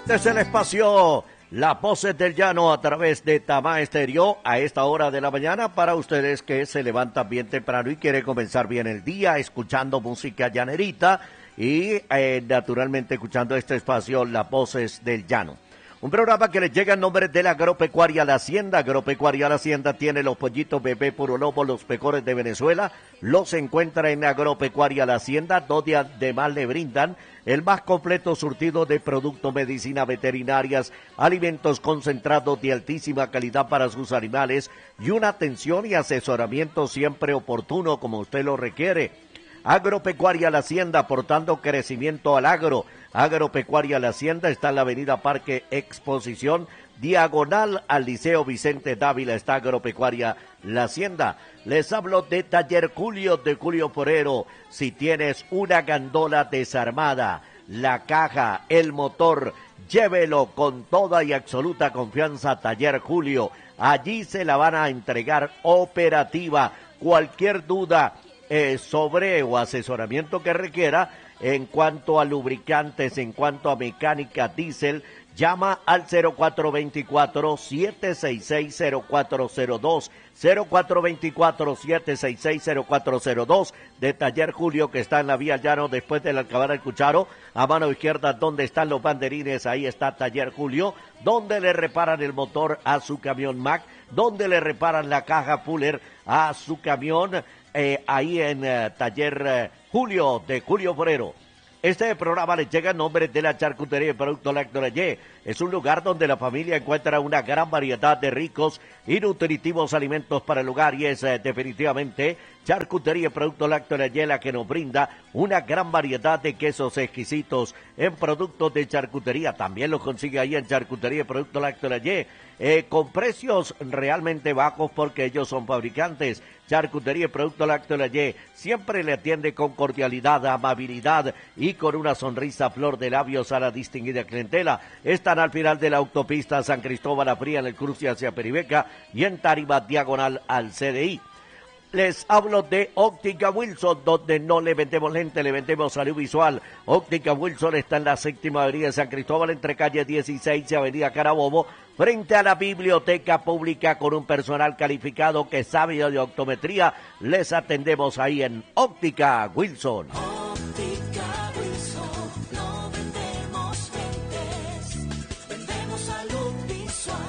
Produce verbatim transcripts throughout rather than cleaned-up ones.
Este es el espacio La Voces del Llano a través de Tamá Estéreo a esta hora de la mañana para ustedes que se levantan bien temprano y quieren comenzar bien el día escuchando música llanerita y eh, naturalmente escuchando este espacio Las Voces del Llano. Un programa que les llega en nombre de la Agropecuaria La Hacienda. Agropecuaria La Hacienda tiene los pollitos bebé puro lobo, los mejores de Venezuela. Los encuentra en Agropecuaria La Hacienda, donde además le brindan el más completo surtido de productos, medicinas veterinarias, alimentos concentrados de altísima calidad para sus animales y una atención y asesoramiento siempre oportuno como usted lo requiere. Agropecuaria La Hacienda, aportando crecimiento al agro. Agropecuaria La Hacienda está en la avenida Parque Exposición, diagonal al Liceo Vicente Dávila, está Agropecuaria La Hacienda. Les hablo de Taller Julio de Julio Forero. Si tienes una gandola desarmada, la caja, el motor, llévelo con toda y absoluta confianza a Taller Julio. Allí se la van a entregar operativa. Cualquier duda eh, sobre o asesoramiento que requiera, en cuanto a lubricantes, en cuanto a mecánica diésel, llama al cero cuatro dos cuatro, siete seis seis, cero cuatro cero dos, cero cuatro dos cuatro, siete seis seis, cero cuatro cero dos de Taller Julio, que está en la vía Llano después del Alcabala del Cucharo, a mano izquierda donde están los banderines, ahí está Taller Julio, donde le reparan el motor a su camión Mack, donde le reparan la caja Fuller a su camión, eh, ahí en eh, Taller eh, Julio de Julio Forero. Este programa les llega en nombre de la Charcutería de Productos Lácteos Y. Es un lugar donde la familia encuentra una gran variedad de ricos y nutritivos alimentos para el hogar y es eh, definitivamente Charcutería de Productos Lácteos Y la que nos brinda una gran variedad de quesos exquisitos en productos de charcutería. También los consigue ahí en Charcutería de Productos Lácteos Y. Eh, con precios realmente bajos porque ellos son fabricantes. Charcutería y Producto Lácteo Y siempre le atiende con cordialidad, amabilidad y con una sonrisa flor de labios a la distinguida clientela. Están al final de la autopista San Cristóbal a Fría en el cruce hacia Peribeca y en Tarima diagonal al C D I. Les hablo de Óptica Wilson, donde no le vendemos lente, le vendemos salud visual. Óptica Wilson está en la séptima avenida de San Cristóbal, entre calle dieciséis y avenida Carabobo, frente a la biblioteca pública, con un personal calificado que sabe de optometría. Les atendemos ahí en Óptica Wilson. Óptica Wilson, no vendemos lentes, vendemos salud visual.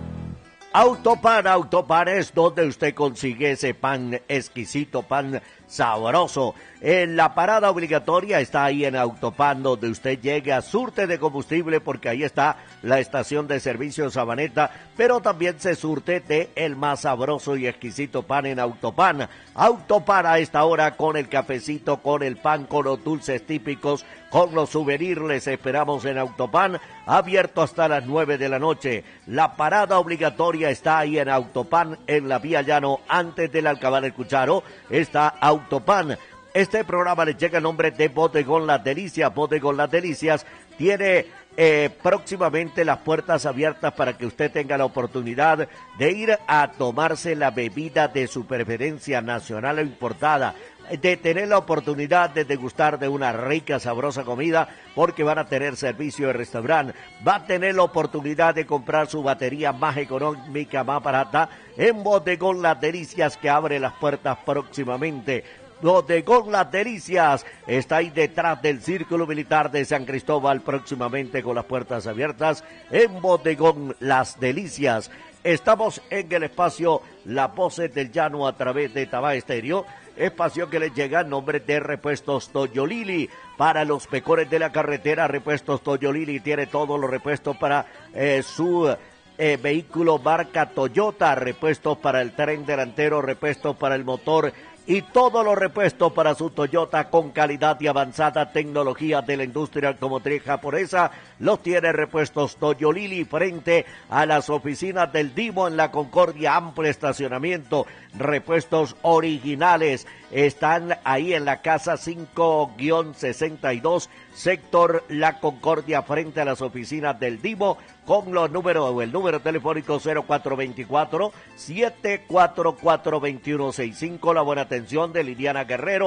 Autopan, Autopan es donde usted consigue ese pan exquisito, pan sabroso. En la parada obligatoria está ahí en Autopan, donde usted llega, surte de combustible, porque ahí está la estación de servicio Sabaneta, pero también se surte de el más sabroso y exquisito pan en Autopan. Autopan a esta hora con el cafecito, con el pan, con los dulces típicos, con los souvenirs. Les esperamos en Autopan, abierto hasta las nueve de la noche. La parada obligatoria está ahí en Autopan, en la vía Llano, antes del Alcabala del Cucharo, está Autopan. Este programa les llega en nombre de Bodegón Las Delicias. Bodegón Las Delicias tiene eh, próximamente las puertas abiertas para que usted tenga la oportunidad de ir a tomarse la bebida de su preferencia, nacional o importada, de tener la oportunidad de degustar de una rica, sabrosa comida, porque van a tener servicio de restaurante. Va a tener la oportunidad de comprar su batería más económica, más barata, en Bodegón Las Delicias, que abre las puertas próximamente. Bodegón Las Delicias está ahí detrás del Círculo Militar de San Cristóbal, próximamente con las puertas abiertas en Bodegón Las Delicias. Estamos en el espacio La Voces del Llano a través de Tamá Estéreo, espacio que les llega en nombre de Repuestos Toyolili. Para los mejores de la carretera, Repuestos Toyolili tiene todos los repuestos para eh, su eh, vehículo marca Toyota, repuestos para el tren delantero, repuestos para el motor y todos los repuestos para su Toyota con calidad y avanzada tecnología de la industria automotriz japonesa. Los tiene Repuestos Toyolili frente a las oficinas del Dimo en la Concordia, amplio estacionamiento. Repuestos originales están ahí en la casa cinco sesenta y dos, sector La Concordia, frente a las oficinas del Dimo, con los números o el número telefónico cero cuatro dos cuatro, siete cuatro cuatro, dos uno seis cinco. La buena atención de Liliana Guerrero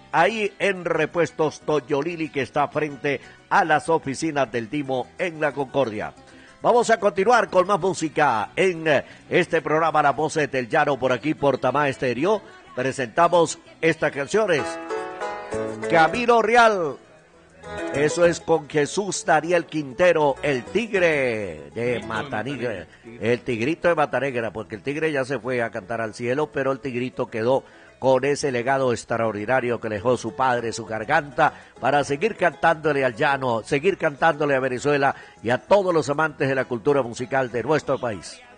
ahí en Repuestos Toyolili, que está frente a las oficinas del Dimo en La Concordia. Vamos a continuar con más música en este programa Las Voces del Llano, por aquí por Tamá Estéreo. Presentamos estas canciones. Camino Real, eso es con Jesús Daniel Quintero, el tigre de Matanegra, el tigrito de Matanegra, porque el tigre ya se fue a cantar al cielo, pero el tigrito quedó con ese legado extraordinario que le dejó su padre, su garganta, para seguir cantándole al llano, seguir cantándole a Venezuela y a todos los amantes de la cultura musical de nuestro país.